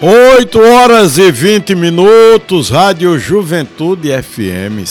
8h20, Rádio Juventude FM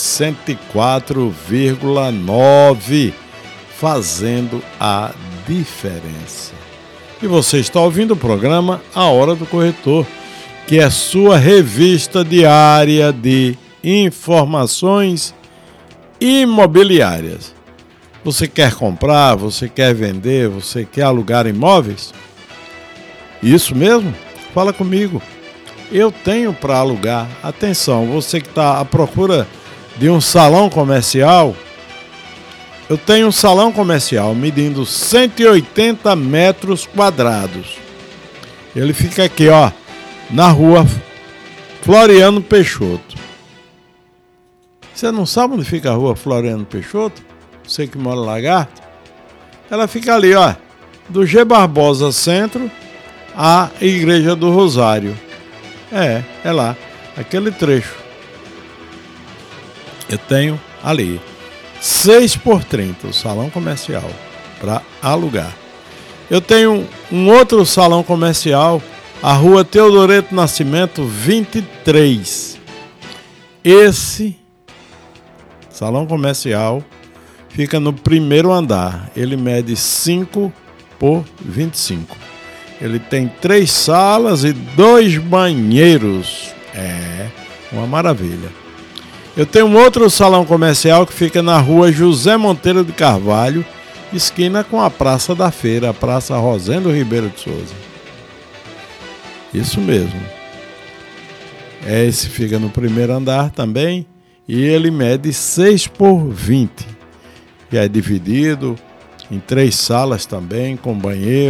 104,9, fazendo a diferença. E você está ouvindo o programa A Hora do Corretor, que é sua revista diária de informações imobiliárias. Você quer comprar, você quer vender, você quer alugar imóveis? Isso mesmo? Fala comigo. Eu tenho para alugar. Atenção, você que está à procura de um salão comercial, eu tenho um salão comercial medindo 180 metros quadrados. Ele fica aqui, ó, na rua Floriano Peixoto. Você não sabe onde fica a rua Floriano Peixoto? Você que mora em Lagarto? Ela fica ali, ó, do G. Barbosa Centro à Igreja do Rosário. É lá, aquele trecho. Eu tenho ali 6x30, o salão comercial, para alugar. Eu tenho um outro salão comercial, a rua Teodoreto Nascimento 23. Esse salão comercial fica no primeiro andar. Ele mede 5x25. Ele tem 3 salas e 2 banheiros. É uma maravilha. Eu tenho um outro salão comercial que fica na rua José Monteiro de Carvalho, esquina com a Praça da Feira, a Praça Rosendo Ribeiro de Souza. Isso mesmo. Esse fica no primeiro andar também e ele mede 6x20. E é dividido em 3 salas também, com banheiro.